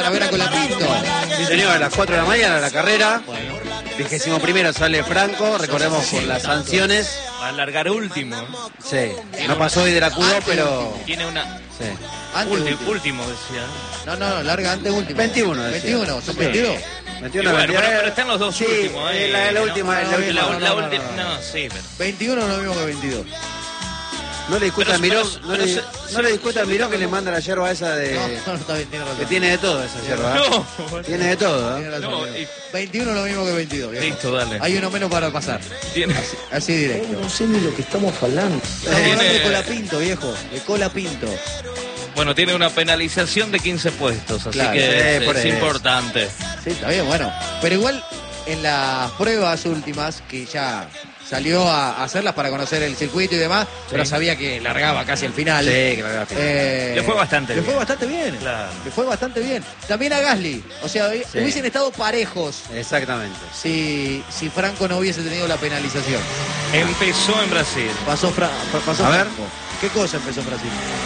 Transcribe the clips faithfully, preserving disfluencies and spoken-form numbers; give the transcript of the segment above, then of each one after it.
a ver a Colapinto. Sí, señor, a las cuatro de la mañana la carrera. Bueno. Vigésimo primero sale Franco, recordemos por las sanciones. Va a largar último. Sí, no pasó hoy de la Q dos, pero... Tiene una... Sí. Antes Último, último. último decía. No, no, no, larga antes último. veintiuno, decía. veintiuno, son Sí. veintidós. veintiuno, Y bueno, veintidós. pero, pero están los dos Sí, últimos. eh, Eh. la, la última, no, la no, última. La, no, la no, última... no, no. No, sí, pero... veintiuno no es lo mismo que veintidós. No le discuta Pero- al Mirón, pero- no, pero le, se- no se- le discuta al Mirón que le manda la yerba esa de... No, no, está bien, tiene razón. Que tiene de todo esa yerba. No, Tiene de todo, Tiene ¿eh? razón, No, Diego. y- veintiuno es lo mismo que veintidós. Diego. Listo, dale. Hay uno menos para pasar. Tiene... Así directo. No sé ni lo que estamos hablando. Estamos hablando de Colapinto, viejo. De Colapinto. Bueno, tiene una penalización de quince puestos, así Claro, que sí, es, por es eso. importante. Sí, está bien, bueno. Pero igual en las pruebas últimas, que ya salió a hacerlas para conocer el circuito y demás, pero sabía que largaba casi al final. Sí, que largaba al final. Eh, Le fue bastante Le bien. fue bastante bien. Claro. Le fue bastante bien. También a Gasly. O sea, Sí. hubiesen estado parejos Exactamente. si, si Franco no hubiese tenido la penalización. Empezó en Brasil. Pasó, Fra pasó A ver. Franco. ¿Qué cosa empezó en Brasil?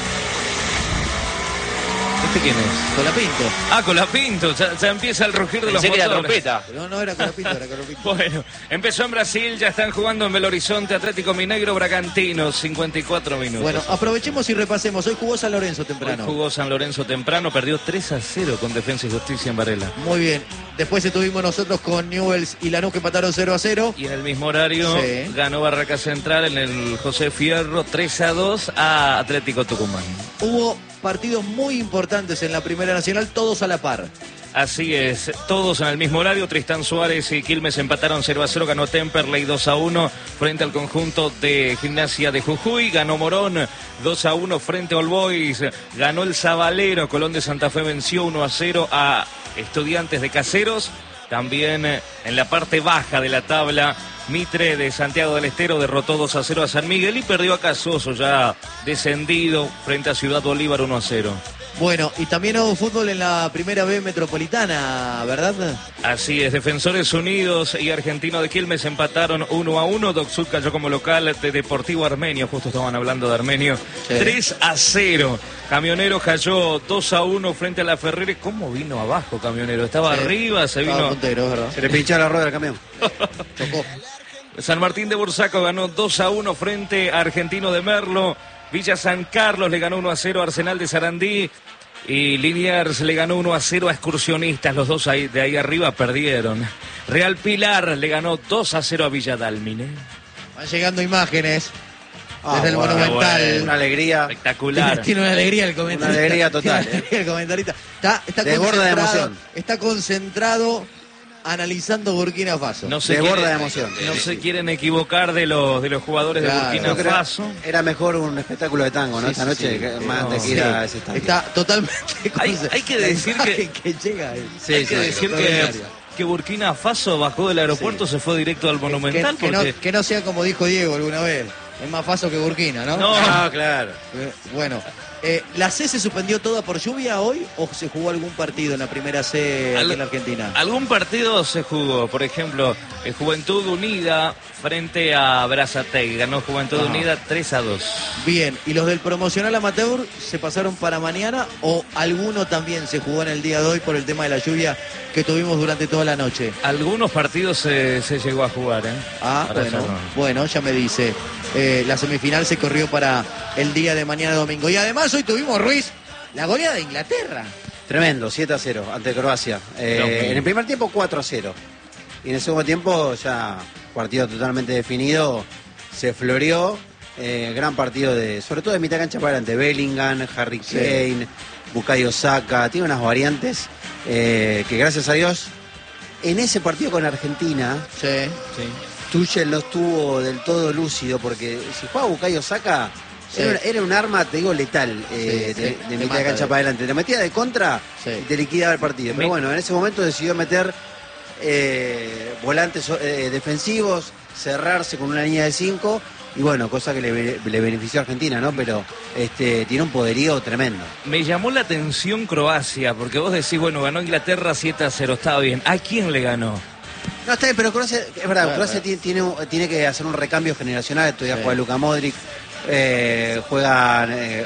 ¿Este quién es? Colapinto. Ah, Colapinto, ya, ya empieza el rugir de los Pensé que era motores. trompeta. Pero no, no era Colapinto, era Colapinto. Bueno, empezó en Brasil, ya están jugando en Belo Horizonte, Atlético Mineiro, Bragantino, cincuenta y cuatro minutos. Bueno, aprovechemos y repasemos. Hoy jugó San Lorenzo Hoy temprano. jugó San Lorenzo temprano, perdió tres a cero con Defensa y Justicia en Varela. Muy bien. Después estuvimos nosotros con Newell's y Lanús que empataron cero a cero. Y en el mismo horario Sí. ganó Barraca Central en el José Fierro tres a dos a Atlético Tucumán. Hubo partidos muy importantes en la Primera Nacional, todos a la par. Así es, todos en el mismo horario. Tristán Suárez y Quilmes empataron cero a cero. Ganó Temperley dos a uno frente al conjunto de Gimnasia de Jujuy. Ganó Morón dos a uno frente a All Boys. Ganó el Zabalero. Colón de Santa Fe venció uno a cero a Estudiantes de Caseros. También eh, en la parte baja de la tabla, Mitre de Santiago del Estero derrotó dos a cero a San Miguel y perdió a Casoso, ya descendido, frente a Ciudad Bolívar uno a cero. Bueno, y también hubo fútbol en la Primera B Metropolitana, ¿verdad? Así es, Defensores Unidos y Argentino de Quilmes empataron uno a uno. Doc Sud cayó como local de Deportivo Armenio, justo estaban hablando de Armenio, Sí. tres a cero. Camionero cayó dos a uno frente a la Ferrere. ¿Cómo vino abajo Camionero? Estaba Sí. arriba, se Estaba vino... puntero, ¿verdad? Se le pinchó la rueda al camión. Chocó. San Martín de Bursaco ganó dos a uno frente a Argentino de Merlo. Villa San Carlos le ganó uno a cero a Arsenal de Sarandí. Y Liniers le ganó uno a cero a Excursionistas. Los dos ahí, de ahí arriba perdieron. Real Pilar le ganó dos a cero a Villa Dálmine. Van llegando imágenes Ah, desde el bueno, Monumental. bueno. Una alegría. Espectacular. Tiene una alegría el comentarista. Una alegría total, Tiene una alegría el comentarista. Está, está Desborda de concentrado, emoción. Está concentrado analizando Burkina Faso. No se, Desborda quiere- de emoción. no se quieren equivocar de los, de los jugadores Claro. de Burkina Yo creo Faso. era mejor un espectáculo de tango, ¿no? Sí, Esta sí, noche, sí. que más No. de que ir a ese estadio. Está totalmente Hay- conce- hay que la decir que- imagen que llega ahí. Sí, Hay sí, que decir que, extraordinario. que Burkina Faso bajó del aeropuerto, se fue directo al Monumental. que, que porque... no, que no sea como dijo Diego alguna vez. Es más Faso que Burkina, ¿no? No. Ah, claro. Eh, Bueno, eh, ¿la C se suspendió toda por lluvia hoy o se jugó algún partido en la primera C Al- aquí en la Argentina? Algún partido se jugó, por ejemplo, eh, Juventud Unida frente a Brazatei. Ganó Juventud Ajá. Unida tres a dos. Bien, ¿y los del promocional amateur se pasaron para mañana o alguno también se jugó en el día de hoy por el tema de la lluvia que tuvimos durante toda la noche? Algunos partidos se, se llegó a jugar, ¿eh? Ah, Ahora bueno, ya no. bueno, ya me dice. Eh, la semifinal se corrió para el día de mañana domingo. Y además hoy tuvimos, Ruiz, la goleada de Inglaterra. Tremendo, siete a cero ante Croacia. Eh, Dios mío. en el primer tiempo cuatro a cero. Y en el segundo tiempo ya partido totalmente definido. Se floreó. Eh, gran partido de, sobre todo de mitad cancha para adelante. Bellingham, Harry Sí. Kane, Bukayo Saka. Tiene unas variantes eh, que gracias a Dios en ese partido con Argentina Sí. Sí. Tuchel no estuvo del todo lúcido porque si jugaba Bukayo Saka Sí. era, era un arma, te digo, letal eh, Sí, de, sí, de te mitad mata, de cancha de- para adelante. Te metía de contra Sí. y te liquidaba el partido. Pero Mi- bueno, en ese momento decidió meter eh, volantes eh, defensivos, cerrarse con una línea de cinco y bueno, cosa que le, be- le benefició a Argentina, ¿no? Pero este tiene un poderío tremendo. Me llamó la atención Croacia, porque vos decís, bueno, ganó Inglaterra siete a cero, estaba bien. ¿A quién le ganó? No, está bien, pero Croacia, es verdad, Bueno, Croacia bueno. tiene, tiene, tiene que hacer un recambio generacional. Todavía Sí. juega Luka Modric, eh, juegan, eh,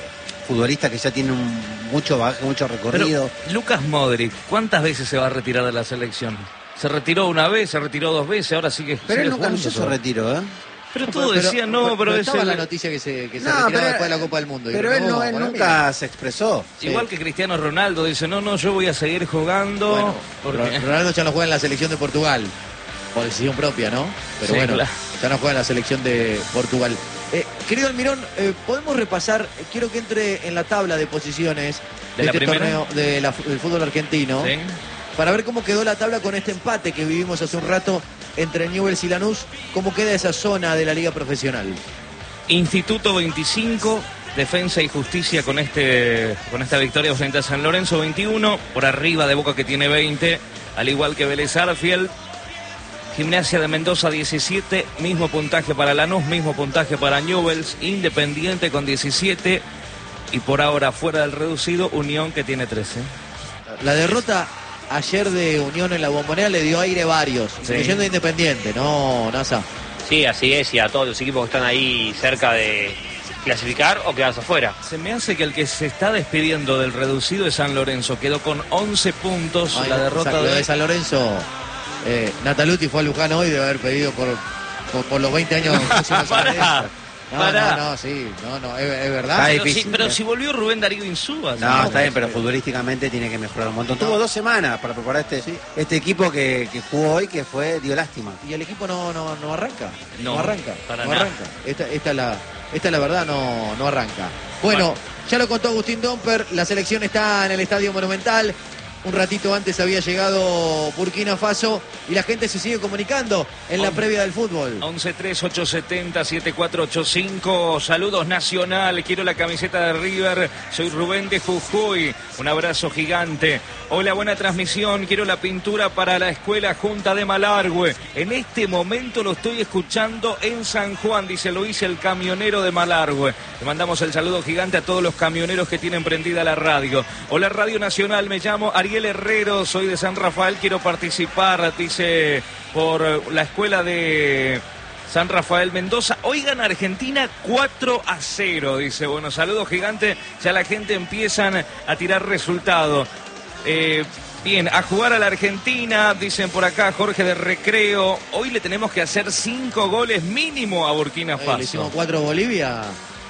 futbolistas que ya tienen un, mucho bagaje, mucho recorrido. Pero, Lucas Modric, ¿cuántas veces se va a retirar de la selección? Se retiró una vez, se retiró dos veces, ahora sigue. Pero sigue él nunca jugando anunció su todo. retiro, ¿eh? Pero todos decían, no, pero, pero es estaba el... la noticia que se, que se No, retiraba pero- después de la Copa del Mundo. Y Pero él, no, renovó él con la nunca mina. se expresó. Igual Sí. que Cristiano Ronaldo, dice, no, no, yo voy a seguir jugando. Bueno, porque... Ronaldo ya no juega en la selección de Portugal, por decisión propia, ¿no? Pero Sí, bueno, claro. ya no juega en la selección de Portugal. Eh, querido Almirón, eh, podemos repasar, eh, quiero que entre en la tabla de posiciones ¿De de, la este primera? torneo de la- del fútbol argentino, ¿Sí? para ver cómo quedó la tabla con este empate que vivimos hace un rato entre Newell's y Lanús, cómo queda esa zona de la liga profesional. Instituto veinticinco, Defensa y Justicia con este con esta victoria frente a San Lorenzo veintiuno, por arriba de Boca que tiene veinte, al igual que Vélez Arfield. Gimnasia de Mendoza diecisiete, mismo puntaje para Lanús, mismo puntaje para Newell's, Independiente con diecisiete y por ahora fuera del reducido Unión que tiene trece. La derrota ayer de Unión en la Bombonera le dio aire a varios, Sí. incluyendo a Independiente, ¿no, Nasa? Sí, así es, y a todos los equipos que están ahí cerca de clasificar o quedarse afuera. Se me hace que el que se está despidiendo del reducido es San Lorenzo, quedó con once puntos. Ay, la no, derrota Sa- lo de... de San Lorenzo, eh, Nataluti fue a Luján hoy, debe haber pedido por, por, por los veinte años próximos a San Pará, Lorenzo. No, pará. no, no, sí, no, no, es, es verdad. Está Pero, difícil, si, pero ¿eh? si volvió Rubén Darío Insúa. No, ¿sí? está bien, pero futbolísticamente tiene que mejorar un montón. No. Tuvo dos semanas para preparar este, Sí. este equipo que, que jugó hoy, que fue, dio lástima. Y el equipo no, no, no arranca, no, No, arranca, para no nada. arranca. Esta, esta, es la, esta es la verdad, no, no arranca. Bueno, ya lo contó Agustín Domper, la selección está en el Estadio Monumental. Un ratito antes había llegado Burkina Faso y la gente se sigue comunicando en la On- previa del fútbol. once tres ocho siete cero siete cuatro ocho cinco. Saludos Nacional. Quiero la camiseta de River. Soy Rubén de Jujuy. Un abrazo gigante. Hola, buena transmisión. Quiero la pintura para la escuela Junta de Malargüe. En este momento lo estoy escuchando en San Juan, dice Luis, el camionero de Malargüe. Le mandamos el saludo gigante a todos los camioneros que tienen prendida la radio. Hola, Radio Nacional. Me llamo Ariel Herrero. Soy de San Rafael. Quiero participar, dice, por la escuela de San Rafael Mendoza. Hoy gana Argentina cuatro a cero, dice. Bueno, saludos gigante. Ya la gente empiezan a tirar resultados. Eh, bien, a jugar a la Argentina, dicen por acá Jorge de Recreo. Hoy le tenemos que hacer cinco goles mínimo a Burkina Eh, le Faso. hicimos cuatro a Bolivia,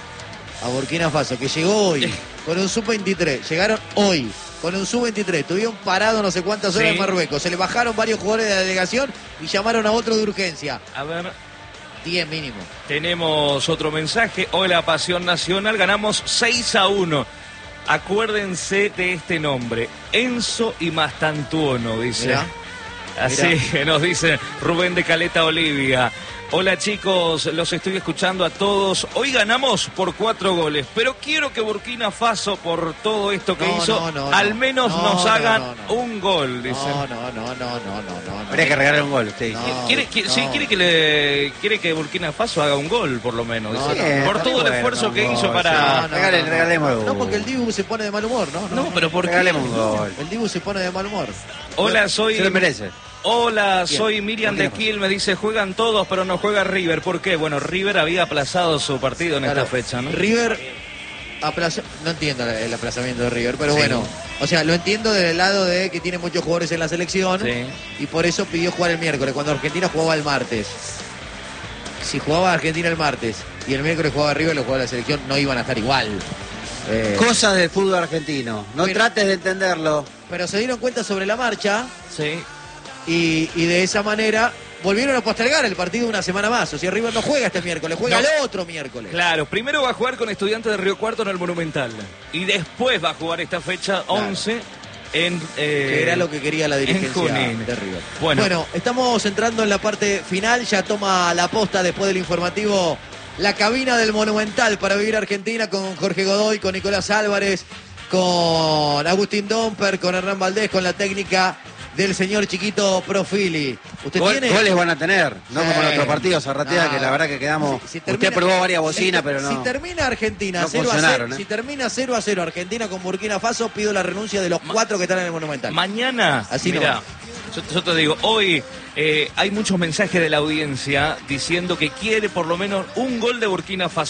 a Burkina Faso, que llegó hoy con un sub veintitrés. Llegaron hoy con un sub veintitrés. Tuvieron parado no sé cuántas horas Sí. en Marruecos. Se le bajaron varios jugadores de la delegación y llamaron a otro de urgencia. A ver, diez mínimo. tenemos otro mensaje. Hola, Pasión Nacional. Ganamos seis a uno. Acuérdense de este nombre. Enzo y Mastantuono, dice. Mirá. Así que nos dice Rubén de Caleta Olivia. Hola chicos, los estoy escuchando a todos. Hoy ganamos por cuatro goles, pero quiero que Burkina Faso, por todo esto que No, hizo, no, no, al no. menos No, nos no, hagan no, no. un gol, dice. No, no, no, no, no, no, no. Habría que regalar un gol, usted dice. No. ¿Quiere, quiere- no. sí, quiere que le quiere que Burkina Faso haga un gol, por lo menos. No, dice. no, por está todo el bueno, esfuerzo un que gol, hizo sí. para. No, Regale- regalemos No, un- porque el Dibu se pone de mal humor, ¿no? No, pero ¿por qué? Regalemos un gol. El Dibu se pone de mal humor. Hola, soy. Se lo merece. Hola, Bien. soy Miriam de Burkina Faso. Quilmes. Dice, juegan todos, pero no juega River. ¿Por qué? Bueno, River había aplazado su partido en Claro, esta fecha, ¿no? River aplaza- no entiendo el aplazamiento de River, pero Sí. bueno, o sea, lo entiendo desde el lado de que tiene muchos jugadores en la selección Sí. y por eso pidió jugar el miércoles, cuando Argentina jugaba el martes. Si jugaba Argentina el martes y el miércoles jugaba River, los jugadores de la selección no iban a estar igual. Eh, Cosas del fútbol argentino. No Pero- trates de entenderlo. pero se dieron cuenta sobre la marcha Sí. y, y de esa manera volvieron a postergar el partido una semana más. O sea, River no juega este miércoles, juega No. el otro miércoles. Claro, primero va a jugar con Estudiantes de Río Cuarto en el Monumental. Y después va a jugar esta fecha once en... eh, Que era lo que quería la dirigencia Junín. de River. Bueno. Bueno. estamos entrando en la parte final, ya toma la posta después del informativo la cabina del Monumental para vivir Argentina con Jorge Godoy, con Nicolás Álvarez, con Agustín Domper, con Hernán Valdés, con la técnica del señor Chiquito Profili. ¿Usted Gol- tiene? goles van a tener, no Sí. como en otros partidos, Zarratea, No. que la verdad que quedamos... Si- si usted termina- probó varias si- bocinas, pero no... Si termina Argentina no cero a cero, funcionaron, ¿eh? si termina cero a cero Argentina con Burkina Faso, pido la renuncia de los cuatro que están en el Monumental. Mañana, Así mirá, nomás. yo, yo te digo, hoy eh, hay muchos mensajes de la audiencia diciendo que quiere por lo menos un gol de Burkina Faso.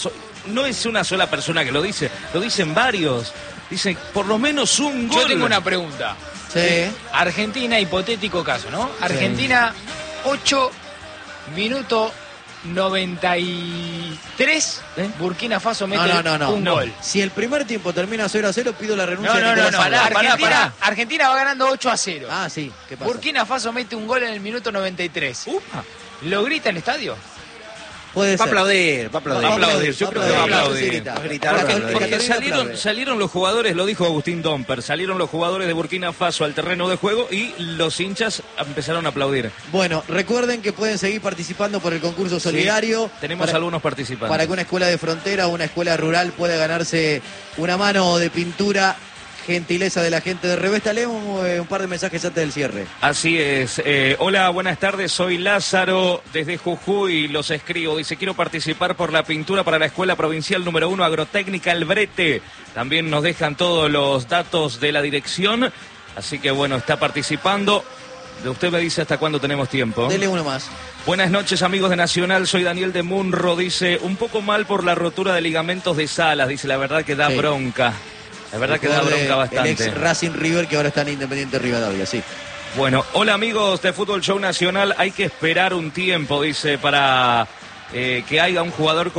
no es una sola persona que lo dice, lo dicen varios. Dicen, por lo menos un gol. Yo tengo una pregunta. Sí. Argentina, hipotético caso, ¿no? Argentina, ocho minutos noventa y tres. ¿Eh? Burkina Faso mete No, no, no, no. un no. gol. Si el primer tiempo termina cero a cero, pido la renuncia No, de no, no, Nicolás no. Álvarez. Argentina, pará, pará. Argentina va ganando ocho a cero. Ah, sí, ¿qué pasa? Burkina Faso mete un gol en el minuto noventa y tres. Upa. ¿Lo grita en el estadio? Puede Va a ser. aplaudir, va a aplaudir. Va a aplaudir, yo creo que va a aplaudir. sí, grita. Va a gritar, Porque- va a aplaudir. porque Porque Catalina salieron, aplaude. salieron los jugadores, lo dijo Agustín Domper, salieron los jugadores de Burkina Faso al terreno de juego y los hinchas empezaron a aplaudir. Bueno, recuerden que pueden seguir participando por el concurso solidario. Sí, tenemos para, algunos participantes. para que una escuela de frontera o una escuela rural pueda ganarse una mano de pintura. Gentileza de la gente de Revesta. Leemos eh, un par de mensajes antes del cierre. Así es. Eh, hola, buenas tardes. Soy Lázaro desde Jujuy. Los escribo. Dice, quiero participar por la pintura para la Escuela Provincial número uno Agrotécnica El Brete. También nos dejan todos los datos de la dirección. Así que bueno, está participando. Usted me dice hasta cuándo tenemos tiempo. Dele uno más. Buenas noches, amigos de Nacional. Soy Daniel de Munro. Dice, un poco mal por la rotura de ligamentos de Salas. Dice, la verdad que da Sí. bronca. La verdad El que da jugador bronca de- bastante. El ex Racing River que ahora está en Independiente Rivadavia, sí. Bueno, hola amigos de Fútbol Show Nacional. Hay que esperar un tiempo, dice, para eh, que haya un jugador